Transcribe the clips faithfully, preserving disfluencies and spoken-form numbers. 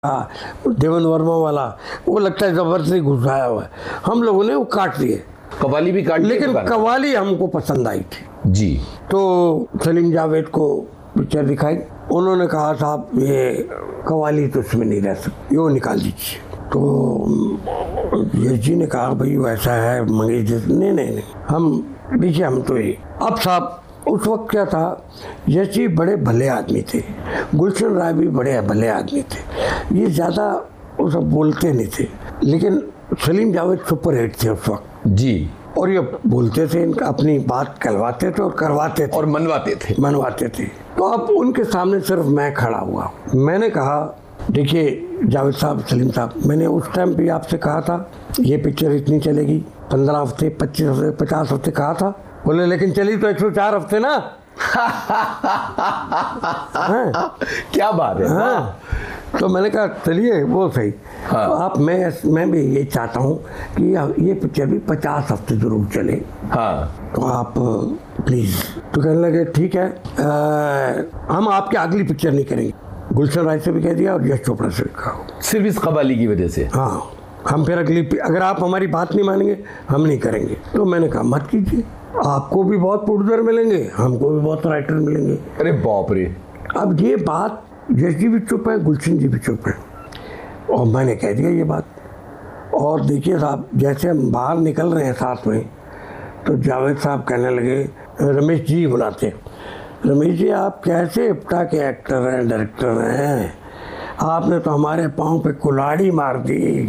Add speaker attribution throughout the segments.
Speaker 1: हाँ, देवन वर्मा वाला वो लगता है जबरदस्ती घुसाया हुआ है। हम लोगों ने वो काट दिए,
Speaker 2: कवाली भी काट,
Speaker 1: लेकिन कवाली हमको पसंद आई थी
Speaker 2: जी।
Speaker 1: तो सलीम जावेद को पिक्चर दिखाई, उन्होंने कहा साहब ये कवाली तो उसमें नहीं रह सकती, वो निकाल दीजिए। तो यश जी ने कहा भाई वैसा है मंगेश जी, नहीं नहीं नहीं हम देखिए हम तो ये अब साहब उस वक्त क्या था, यश जी बड़े भले आदमी थे, गुलशन राय भी बड़े भले आदमी थे, ये ज़्यादा वो सब बोलते नहीं थे, लेकिन सलीम जावेद सुपर हिट थे उस वक्त
Speaker 2: जी।
Speaker 1: और ये बोलते थे, इनका अपनी बात कहलवाते थे और करवाते थे
Speaker 2: और मनवाते थे
Speaker 1: मनवाते थे। तो अब उनके सामने सिर्फ मैं खड़ा हुआ, मैंने कहा देखिए जावेद साहब, सलीम साहब, मैंने उस टाइम भी आपसे कहा था ये पिक्चर इतनी चलेगी, पंद्रह हफ्ते पच्चीस हफ्ते पचास हफ्ते कहा था। बोले लेकिन चली तो एक सौ चार हफ्ते ना।
Speaker 2: क्या बात है।
Speaker 1: हाँ। तो मैंने कहा चलिए वो सही।
Speaker 2: हाँ।
Speaker 1: तो आप मैं मैं भी ये चाहता हूँ कि ये पिक्चर भी पचास हफ्ते जरूर चले।
Speaker 2: हाँ।
Speaker 1: तो आप प्लीज। तो कहने लगे ठीक है, आ, हम आपकी अगली पिक्चर नहीं करेंगे। गुलशन राय से भी कह दिया और यश चोपड़ा से भी कहा, सिर्फ
Speaker 2: इस कवाली की वजह से।
Speaker 1: हाँ, हम फिर अगली, अगर आप हमारी बात नहीं मानेंगे हम नहीं करेंगे। तो मैंने कहा मत कीजिए, आपको भी बहुत प्रोड्यूसर मिलेंगे, हमको भी बहुत राइटर मिलेंगे।
Speaker 2: अरे बाप रे।
Speaker 1: अब ये बात यश जी भी चुप है, गुलशन जी भी चुप है, और मैंने कह दिया ये बात। और देखिए साहब, जैसे हम बाहर निकल रहे हैं साथ में, तो जावेद साहब कहने लगे, रमेश जी बुलाते, रमेश जी आप कैसे इप्टा के एक्टर हैं, डायरेक्टर हैं, आपने तो हमारे पाँव पे कुल्हाड़ी मार दी।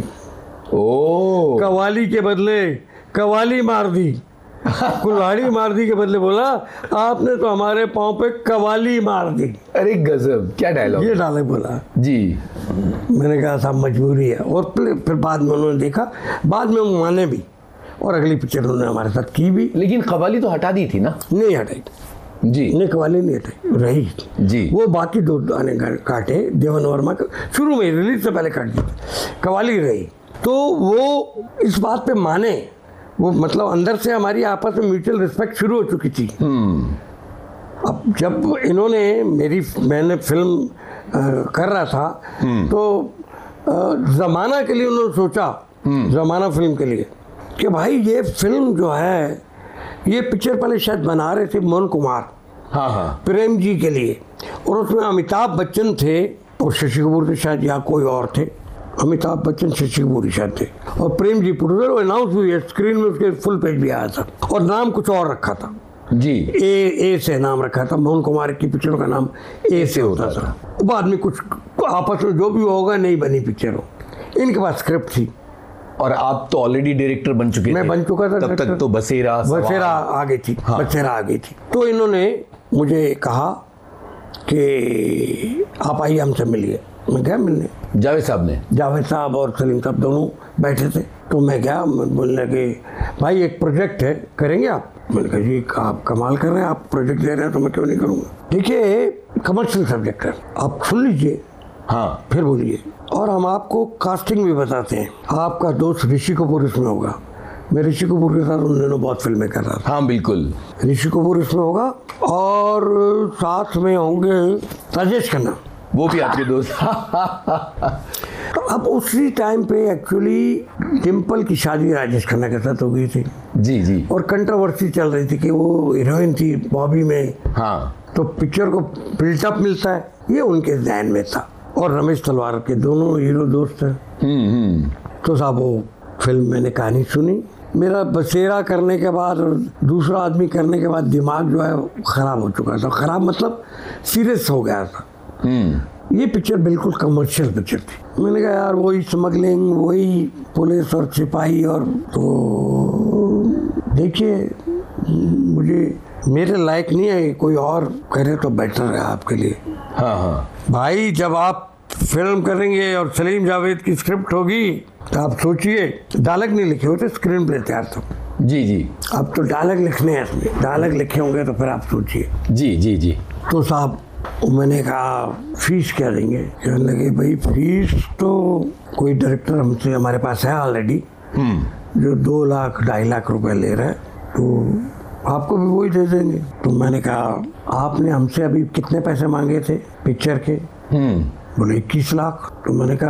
Speaker 2: ओ,
Speaker 1: कवाली के बदले कवाली मार दी। कुल्हाड़ी मार दी के बदले बोला आपने तो हमारे पाँव पे कवाली मार दी।
Speaker 2: अरे गजब, क्या डायलॉग,
Speaker 1: ये डायलॉग बोला
Speaker 2: जी।
Speaker 1: मैंने कहा साहब मजबूरी है। और फिर बाद में उन्होंने देखा, बाद में वो माने भी, और अगली पिक्चर उन्होंने हमारे साथ की भी।
Speaker 2: लेकिन कवाली तो हटा दी थी ना?
Speaker 1: नहीं हटाई
Speaker 2: जी,
Speaker 1: नहीं कवाली नहीं हटाई, रही
Speaker 2: जी।
Speaker 1: वो बाकी दो गाने काटे, देवन वर्मा का शुरू में रिलीज से पहले काट दी, कवाली रही। तो वो इस बात पे माने, वो मतलब अंदर से हमारी आपस में म्यूचुअल रिस्पेक्ट शुरू हो चुकी थी। अब जब इन्होंने मेरी मैंने फिल्म आ, कर रहा था, तो ज़माना के लिए उन्होंने सोचा, ज़माना फिल्म के लिए, कि भाई ये फिल्म जो है, ये पिक्चर पहले शायद बना रहे थे मोहन कुमार,
Speaker 2: हाँ हाँ,
Speaker 1: प्रेम जी के लिए, और उसमें अमिताभ बच्चन थे और शशि कपूर थे शायद, या कोई और थे। अमिताभ बच्चन, शशि कपूर शायद थे, और प्रेम जी प्रोड्यूसर। अनाउंस हुई है, स्क्रीन में उसके फुल पेज भी आया था, और नाम कुछ और रखा था
Speaker 2: जी,
Speaker 1: ए ए से नाम रखा था। मोहन कुमार की पिक्चरों का नाम ए से होता था। बाद में कुछ आपस में जो भी होगा नहीं बनी पिक्चर हो, इनके पास स्क्रिप्ट थी।
Speaker 2: और आप तो ऑलरेडी डायरेक्टर बन चुके थे।
Speaker 1: मैं बन चुका था
Speaker 2: तब तक तो बसेरा
Speaker 1: बसेरा आ गई थी। हाँ। बसेरा आ गई थी। तो इन्होंने मुझे कहा कि आप आइए हमसे मिलिए। मैं गया मिलने,
Speaker 2: जावेद साहब ने,
Speaker 1: जावेद साहब और सलीम साहब दोनों बैठे थे। तो मैं गया, बोलने लगे भाई एक प्रोजेक्ट है, करेंगे आप? मैंने कहा जी आप कमाल कर रहे हैं, आप प्रोजेक्ट दे रहे हैं तो मैं क्यों नहीं करूँगा। देखिए कमर्शियल सब्जेक्ट है, आप सुन लीजिए,
Speaker 2: हाँ
Speaker 1: फिर बोलिए, और हम आपको कास्टिंग भी बताते हैं। आपका दोस्त ऋषि कपूर इसमें होगा। मैं ऋषि कपूर के साथ उन दिनों बहुत फिल्में कर रहा था।
Speaker 2: हाँ बिल्कुल,
Speaker 1: ऋषि कपूर इसमें होगा, और साथ में होंगे राजेश खन्ना, वो भी आपके दोस्त। तो अब उसी टाइम पे एक्चुअली डिम्पल की शादी राजेश खन्ना के साथ हो गई थी।
Speaker 2: जी जी। और
Speaker 1: कंट्रोवर्सी चल रही थी कि वो हीरोइन थी बॉबी में,
Speaker 2: हाँ, तो
Speaker 1: पिक्चर को बिल्टअप मिलता है, ये उनके ध्यान में था। और रमेश तलवार के दोनों हीरो दोस्त हैं।
Speaker 2: हम्म
Speaker 1: तो साहब वो फिल्म मैंने कहानी सुनी। मेरा बसेरा करने के बाद और दूसरा आदमी करने के बाद दिमाग जो है ख़राब हो चुका था। ख़राब मतलब सीरियस हो गया था। ये पिक्चर बिल्कुल कमर्शियल पिक्चर थी। मैंने कहा यार वही स्मगलिंग, वही पुलिस और सिपाही, और तो देखिए मुझे मेरे लायक नहीं है, कोई और करे तो बेटर है आपके लिए।
Speaker 2: हाँ हाँ
Speaker 1: भाई, जब आप फिल्म करेंगे और सलीम जावेद की स्क्रिप्ट होगी तो आप सोचिए, डायलॉग नहीं लिखे होते, स्क्रीन प्ले तैयार था।
Speaker 2: जी जी।
Speaker 1: अब तो डायलॉग लिखने हैं, इसमें डायलॉग लिखे होंगे तो फिर आप सोचिए।
Speaker 2: जी जी जी।
Speaker 1: तो साहब मैंने कहा फीस क्या देंगे? कहने लगे भाई फीस तो कोई डायरेक्टर हमसे हमारे पास है ऑलरेडी, जो दो लाख ढाई लाख रुपए ले रहा है, तो आपको भी वही दे देंगे। तो मैंने कहा आपने हमसे अभी कितने पैसे मांगे थे पिक्चर के? बोले इक्कीस लाख। तो मैंने कहा